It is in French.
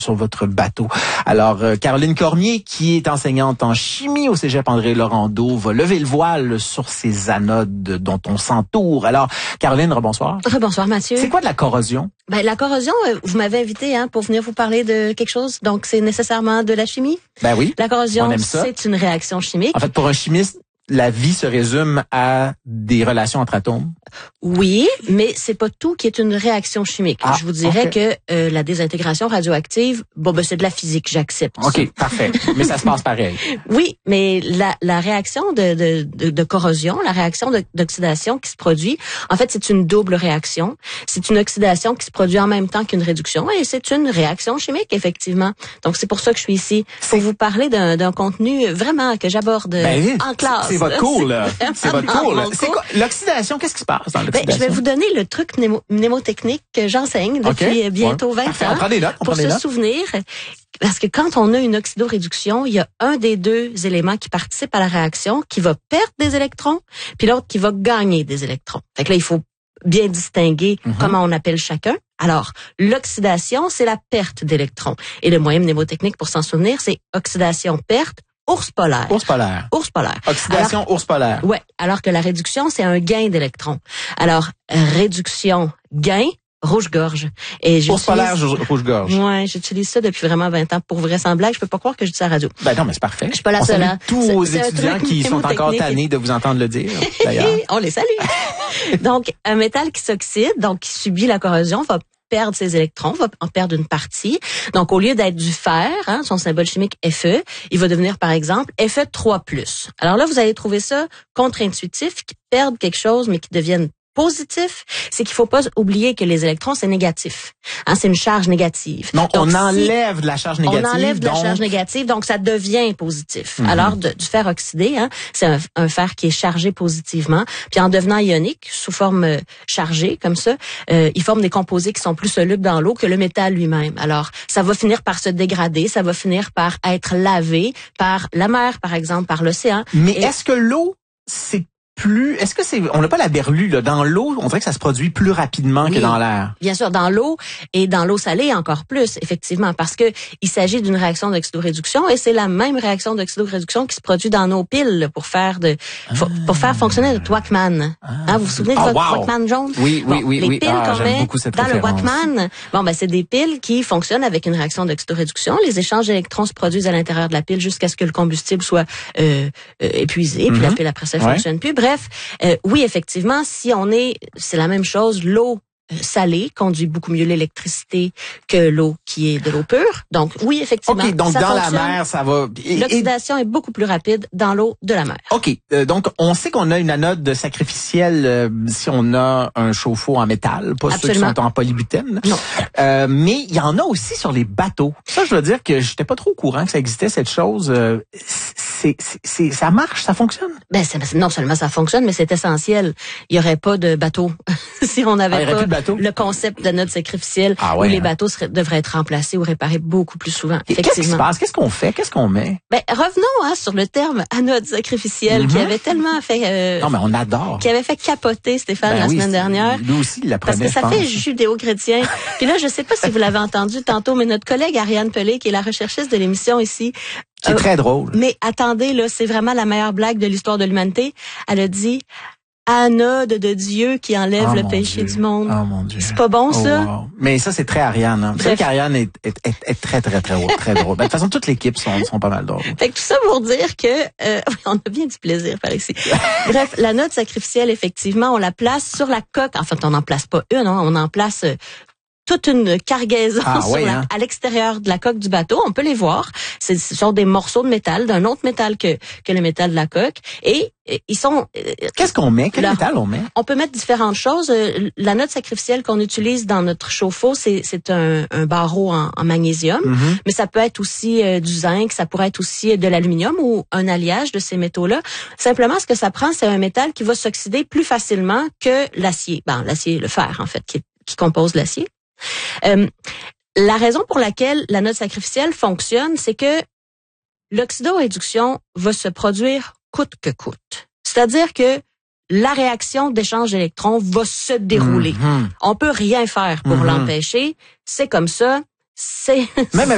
sur votre bateau. Alors, Caroline Cormier, qui est enseignante en chimie au Cégep André-Laurando, va lever le voile sur ces anodes dont on s'entoure. Alors, Caroline, rebonsoir. Rebonsoir, Mathieu. C'est quoi de la corrosion? Ben, la corrosion, vous m'avez invité pour venir vous parler de quelque chose, donc c'est nécessairement de la chimie? Ben oui. La corrosion, on aime ça. C'est une réaction chimique. En fait, pour un chimiste, la vie se résume à des relations entre atomes? Oui, mais c'est pas tout qui est une réaction chimique. Je vous dirais que la désintégration radioactive, c'est de la physique, j'accepte. OK, parfait. Mais ça se passe pareil. Oui, mais la réaction de corrosion, la réaction d'oxydation qui se produit, en fait, c'est une double réaction. C'est une oxydation qui se produit en même temps qu'une réduction et c'est une réaction chimique, effectivement. Donc, c'est pour ça que je suis ici, pour vous parler d'un contenu vraiment que j'aborde en classe. C'est votre cours, là. C'est votre cours, là. C'est quoi? L'oxydation, qu'est-ce qui se passe dans l'oxydation? Je vais vous donner le truc mnémotechnique que j'enseigne depuis bientôt 20 ans. On prend des notes. Pour se souvenir. Parce que quand on a une oxydoréduction, il y a un des deux éléments qui participe à la réaction qui va perdre des électrons, puis l'autre qui va gagner des électrons. Fait que là, il faut bien distinguer comment on appelle chacun. Alors, l'oxydation, c'est la perte d'électrons. Et le moyen mnémotechnique pour s'en souvenir, c'est oxydation-perte. Ours polaire. Oxydation, ours polaire. Ouais. Alors que la réduction, c'est un gain d'électrons. Alors, réduction, gain, rouge-gorge. Ours polaire, rouge-gorge. Ouais, j'utilise ça depuis vraiment 20 ans. Pour vrai, sans blague, je peux pas croire que je dis ça à la radio. Ben non, mais c'est parfait. Je suis pas la seule. Tous aux étudiants qui sont encore tannés de vous entendre le dire, d'ailleurs. On les salue. Donc, un métal qui s'oxyde, donc qui subit la corrosion, va perdre ses électrons, va en perdre une partie. Donc, au lieu d'être du fer, son symbole chimique Fe, il va devenir, par exemple, Fe3+. Alors là, vous allez trouver ça contre-intuitif, qu'ils perdent quelque chose, mais qu'ils deviennent positif, c'est qu'il faut pas oublier que les électrons, c'est négatif. C'est une charge négative. Donc on enlève de la charge négative. On enlève de la charge négative, donc ça devient positif. Alors, du fer oxydé, c'est un fer qui est chargé positivement. Puis en devenant ionique, sous forme chargée, comme ça, il forme des composés qui sont plus solubles dans l'eau que le métal lui-même. Alors, ça va finir par se dégrader, ça va finir par être lavé par la mer, par exemple, par l'océan. Mais est-ce que l'eau, on n'a pas la berlue, là. Dans l'eau, on dirait que ça se produit plus rapidement que dans l'air. Bien sûr, dans l'eau et dans l'eau salée encore plus, effectivement, parce que il s'agit d'une réaction d'oxydoréduction et c'est la même réaction d'oxydoréduction qui se produit dans nos piles pour faire fonctionner le Wackman. Vous vous souvenez de votre Wackman jaune? Oui. Les piles qu'on met dans le Wackman, c'est des piles qui fonctionnent avec une réaction d'oxydoréduction. Les échanges d'électrons se produisent à l'intérieur de la pile jusqu'à ce que le combustible soit épuisé, puis la pile après ça fonctionne plus. Bref, oui, effectivement, c'est la même chose, l'eau salée conduit beaucoup mieux l'électricité que l'eau qui est de l'eau pure. Donc, oui, effectivement. OK, donc dans la mer, ça va... L'oxydation est beaucoup plus rapide dans l'eau de la mer. OK, donc on sait qu'on a une anode sacrificielle si on a un chauffe-eau en métal, pas ceux qui sont en polybutène. Non. Mais il y en a aussi sur les bateaux. Ça, je veux dire que j'étais pas trop au courant que ça existait, cette chose. Ça marche, ça fonctionne? Non seulement ça fonctionne, mais c'est essentiel. Il y aurait pas de bateau si on n'avait pas le concept d'anode sacrificielle où les bateaux devraient être remplacés ou réparés beaucoup plus souvent. Qu'est-ce qui se passe? Qu'est-ce qu'on fait? Qu'est-ce qu'on met? Revenons sur le terme anode sacrificielle qui avait tellement fait... non, mais on adore. Qui avait fait capoter Stéphane la semaine dernière. Lui aussi, il l'apprenait, parce que ça fait judéo-chrétien. Puis là, je sais pas si vous l'avez entendu tantôt, mais notre collègue Ariane Pelé, qui est la recherchiste de l'émission ici... Qui est très drôle. Mais attendez, là, c'est vraiment la meilleure blague de l'histoire de l'humanité. Elle a dit... Anode de Dieu qui enlève le péché du monde. Oh mon Dieu. C'est pas bon, ça? Wow. Mais ça, c'est très Ariane. Vous savez qu'Ariane est très, très, très, très drôle. De toute façon, toute l'équipe sont pas mal drôles. Fait que tout ça pour dire que on a bien du plaisir par ici. Bref, l'anode sacrificielle, effectivement, on la place sur la coque. En fait, on n'en place pas une, on en place... toute une cargaison à l'extérieur de la coque du bateau. On peut les voir. Ce sont des morceaux de métal, d'un autre métal que le métal de la coque. Et ils sont... Qu'est-ce qu'on met? Quel métal on met? On peut mettre différentes choses. L'anode sacrificielle qu'on utilise dans notre chauffe-eau, c'est un barreau en magnésium. Mais ça peut être aussi du zinc, ça pourrait être aussi de l'aluminium ou un alliage de ces métaux-là. Simplement, ce que ça prend, c'est un métal qui va s'oxyder plus facilement que l'acier. L'acier, le fer, en fait, qui compose l'acier. La raison pour laquelle l'anode sacrificielle fonctionne, c'est que l'oxydoréduction va se produire coûte que coûte. C'est-à-dire que la réaction d'échange d'électrons va se dérouler. On peut rien faire pour l'empêcher. C'est comme ça. Même